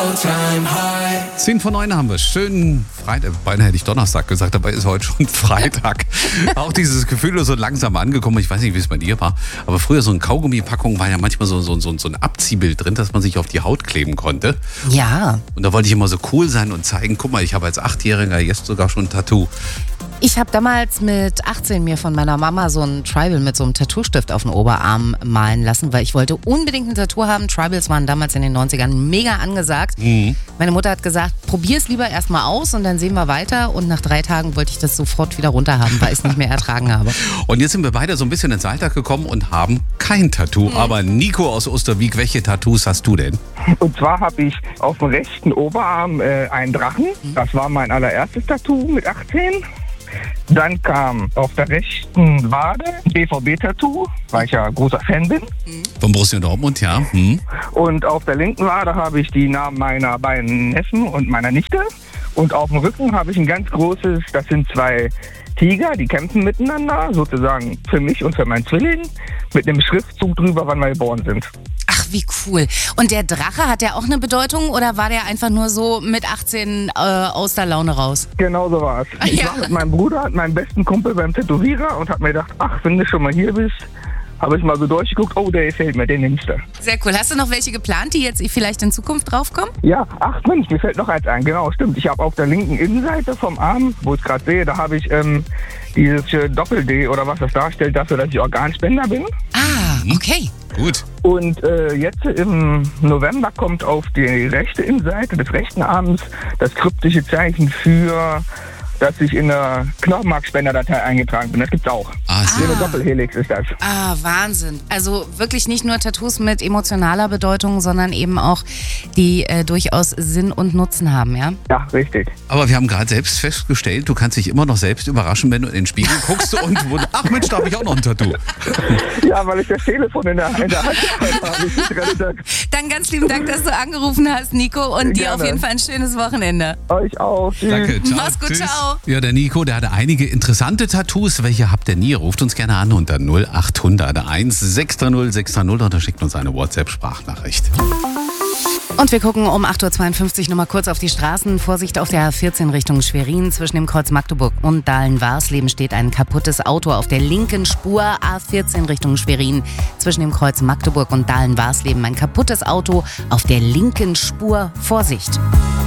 10 vor 9 haben wir. Schönen Freitag. Beinahe hätte ich Donnerstag gesagt, dabei ist heute schon Freitag. Auch dieses Gefühl ist so langsam angekommen. Ich weiß nicht, wie es bei dir war. Aber früher so in Kaugummipackungen war ja manchmal so ein Abziehbild drin, dass man sich auf die Haut kleben konnte. Ja. Und da wollte ich immer so cool sein und zeigen, guck mal, ich habe als 8-Jähriger jetzt sogar schon ein Tattoo. Ich habe damals mit 18 mir von meiner Mama so ein Tribal mit so einem Tattoo-Stift auf den Oberarm malen lassen, weil ich wollte unbedingt ein Tattoo haben. Tribals waren damals in den 90ern mega angesagt. Meine Mutter hat gesagt, probier's lieber erstmal aus und dann sehen wir weiter. Und nach 3 Tagen wollte ich das sofort wieder runter haben, weil ich es nicht mehr ertragen habe. Und jetzt sind wir beide so ein bisschen ins Alltag gekommen und haben kein Tattoo. Aber Nico aus Osterwieck, welche Tattoos hast du denn? Und zwar habe ich auf dem rechten Oberarm einen Drachen. Das war mein allererstes Tattoo mit 18. Dann kam auf der rechten Wade ein BVB-Tattoo, weil ich ja großer Fan bin. Von Borussia Dortmund, ja. Und auf der linken Wade habe ich die Namen meiner beiden Neffen und meiner Nichte. Und auf dem Rücken habe ich ein ganz großes, das sind 2 Tiger, die kämpfen miteinander, sozusagen für mich und für meinen Zwilling, mit einem Schriftzug drüber, wann wir geboren sind. Ach, wie cool. Und der Drache, hat der auch eine Bedeutung oder war der einfach nur so mit 18 aus der Laune raus? Genau so war es. Ich war mit meinem Bruder, meinem besten Kumpel beim Tätowierer und habe mir gedacht, ach, wenn du schon mal hier bist, habe ich mal so durchgeguckt, oh, der gefällt mir, den nimmst du. Sehr cool. Hast du noch welche geplant, die jetzt vielleicht in Zukunft draufkommen? Ja, ach Mensch, mir fällt noch eins ein, genau, stimmt. Ich habe auf der linken Innenseite vom Arm, wo ich es gerade sehe, da habe ich dieses Doppel-D oder was das darstellt, dafür, dass ich Organspender bin. Ah, okay. Gut. Und jetzt im November kommt auf die rechte Innenseite des rechten Arms das kryptische Zeichen für, dass ich in der Knochenmarkspenderdatei eingetragen bin. Das gibt's auch. So eine Doppelhelix ist das. Ah, Wahnsinn. Also wirklich nicht nur Tattoos mit emotionaler Bedeutung, sondern eben auch die durchaus Sinn und Nutzen haben, ja? Ja, richtig. Aber wir haben gerade selbst festgestellt, du kannst dich immer noch selbst überraschen, wenn du in den Spiegel guckst und ach Mensch, da habe ich auch noch ein Tattoo. Ja, weil ich das Telefon in der Hand habe. Dann ganz lieben Dank, dass du angerufen hast, Nico, und dir auf jeden Fall ein schönes Wochenende. Euch auch. Tschüss. Danke, ciao. Mach's gut, Tschüss. ciao. Ja, der Nico, der hatte einige interessante Tattoos. Welche habt ihr nie? Ruft uns gerne an unter 0800 630 630 oder schickt uns eine WhatsApp-Sprachnachricht. Und wir gucken um 8.52 Uhr nochmal kurz auf die Straßen. Vorsicht auf der A14 Richtung Schwerin. Zwischen dem Kreuz Magdeburg und Dahlen-Warsleben steht ein kaputtes Auto auf der linken Spur. A14 Richtung Schwerin. Zwischen dem Kreuz Magdeburg und Dahlen-Warsleben ein kaputtes Auto auf der linken Spur. Vorsicht!